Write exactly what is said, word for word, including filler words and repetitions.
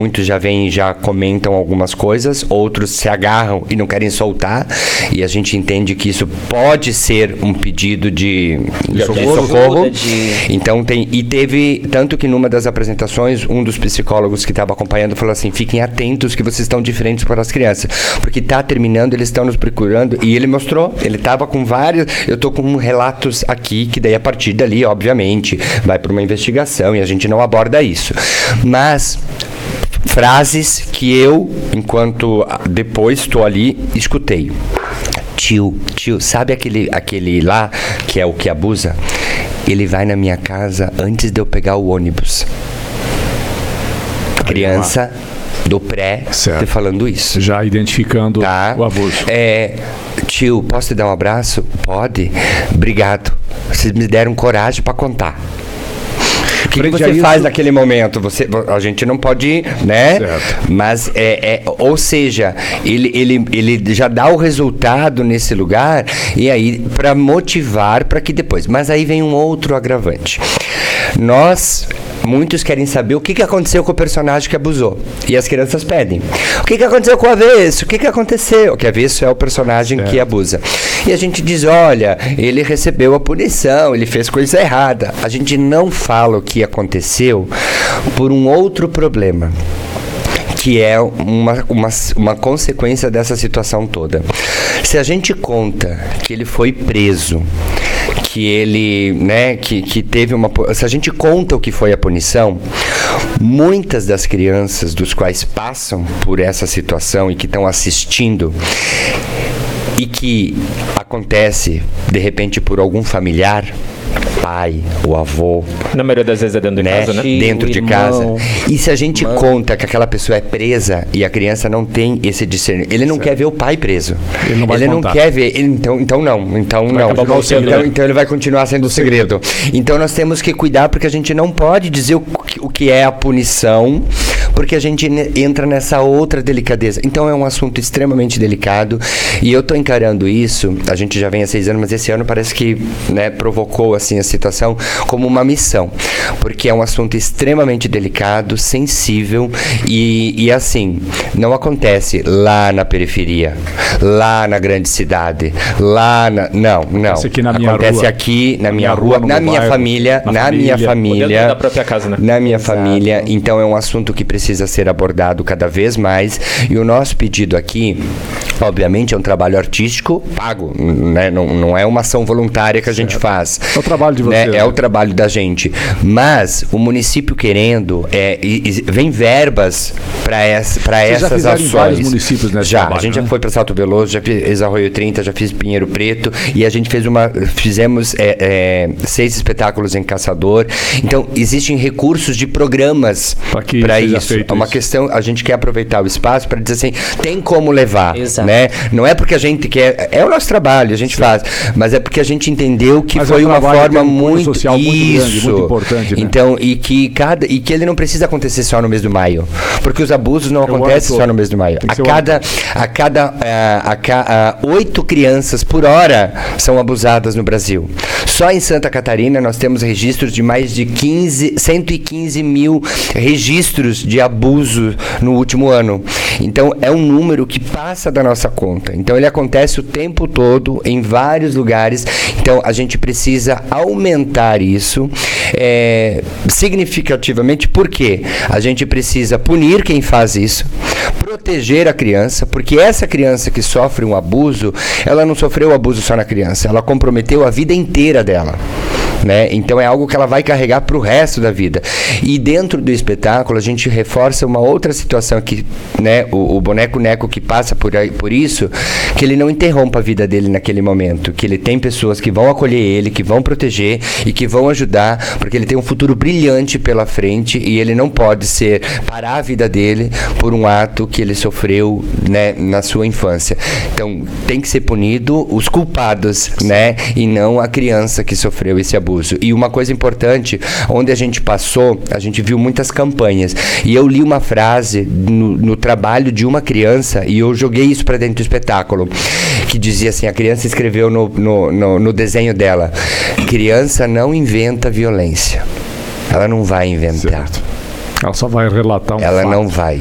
Muitos já vêm e já comentam algumas coisas, outros se agarram e não querem soltar, e a gente entende que isso pode ser um pedido de, de socorro. socorro. De... Então tem, e teve, tanto que numa das apresentações, um dos psicólogos que estava acompanhando falou assim, fiquem atentos que vocês estão diferentes para as crianças, porque está terminando, eles estão nos procurando, e ele mostrou, ele estava com vários, eu estou com relatos aqui, que daí a partir dali, obviamente, vai para uma investigação, e a gente não aborda isso. Mas... frases que eu, enquanto depois estou ali, escutei. Tio, tio, sabe aquele, aquele lá que é o que abusa? Ele vai na minha casa antes de eu pegar o ônibus. Criança do pré, te falando isso. Já identificando tá. o abuso. É, tio, posso te dar um abraço? Pode? Obrigado. Vocês me deram coragem para contar. O que, que você faz isso... naquele momento? Você, a gente não pode ir, né? Certo. Mas, é, é, ou seja, ele, ele, ele já dá o resultado nesse lugar e aí para motivar para que depois. Mas aí vem um outro agravante. Nós... Muitos querem saber o que, que aconteceu com o personagem que abusou. E as crianças pedem. O que, que aconteceu com o avesso? O que, que aconteceu? O que avesso é o personagem certo. que abusa. E a gente diz, olha, ele recebeu a punição, ele fez coisa errada. A gente não fala o que aconteceu por um outro problema, que é uma, uma, uma consequência dessa situação toda. Se a gente conta que ele foi preso, que ele, né, que, que teve uma... Se a gente conta o que foi a punição, muitas das crianças dos quais passam por essa situação e que estão assistindo e que acontece, de repente, por algum familiar, pai, o avô, na maioria das vezes é dentro de né? casa, né? Dentro de irmão, casa. E se a gente mãe. conta que aquela pessoa é presa e a criança não tem esse discernimento, ele não certo. quer ver o pai preso. Ele não vai Ele contar. não quer ver, ele, então, então não, então vai não. Então, sendo, então, né? então ele vai continuar sendo o segredo. Então nós temos que cuidar porque a gente não pode dizer o, o que é a punição, porque a gente entra nessa outra delicadeza. Então é um assunto extremamente delicado e eu tô encarando isso, a gente já vem há seis anos, mas esse ano parece que, né, provocou assim a situação como uma missão, porque é um assunto extremamente delicado, sensível e, e assim, não acontece lá na periferia, lá na grande cidade, lá na... Não, não. Aqui na minha acontece rua. aqui na, na minha, minha rua, rua na minha bairro, família, na, na família, minha família, da própria casa, né? Na minha Exato. família. Então é um assunto que precisa ser abordado cada vez mais e o nosso pedido aqui, obviamente, é um trabalho artístico pago, né? Não, não é uma ação voluntária que a certo. gente faz. É o trabalho de você. Né? É o trabalho da gente. Mas o município querendo, é, e, e, vem verbas para essa, essas já ações. Vários municípios nesse já, trabalho, a gente né? já foi para Salto Veloso, já fiz Arroio trinta, já fiz Pinheiro Preto e a gente fez uma, fizemos é, é, seis espetáculos em Caçador. Então existem recursos de programas para isso. É uma questão, a gente quer aproveitar o espaço para dizer assim, tem como levar, Exato. né? Não é porque a gente quer, é o nosso trabalho, a gente Sim. faz, mas é porque a gente entendeu que mas foi é um uma forma um muito social isso. muito grande, muito importante, né? Então, e que cada e que ele não precisa acontecer só no mês do maio, porque os abusos não Eu acontecem só no mês do maio. A cada, a cada a, a, a, oito crianças por hora são abusadas no Brasil. Só em Santa Catarina nós temos registros de mais de quinze, cento e quinze mil registros de abuso no último ano. Então é um número que passa da nossa conta. Então ele acontece o tempo todo em vários lugares. Então a gente precisa aumentar isso é, significativamente, porque a gente precisa punir quem faz isso, proteger a criança, porque essa criança que sofre um abuso, ela não sofreu abuso só na criança, ela comprometeu a vida inteira dela. Né? Então é algo que ela vai carregar para o resto da vida. E dentro do espetáculo a gente reforça uma outra situação que, né, o, o boneco Neco que passa por, aí, por isso, que ele não interrompa a vida dele naquele momento, que ele tem pessoas que vão acolher ele, que vão proteger e que vão ajudar, porque ele tem um futuro brilhante pela frente e ele não pode ser parar a vida dele por um ato que ele sofreu, né, na sua infância. Então tem que ser punido os culpados, né, e não a criança que sofreu esse abuso. E uma coisa importante, onde a gente passou, a gente viu muitas campanhas. E eu li uma frase no, no trabalho de uma criança, e eu joguei isso para dentro do espetáculo, que dizia assim, a criança escreveu no, no, no, no desenho dela: criança não inventa violência. Ela não vai inventar. Certo. Ela só vai relatar um Ela fato. não vai.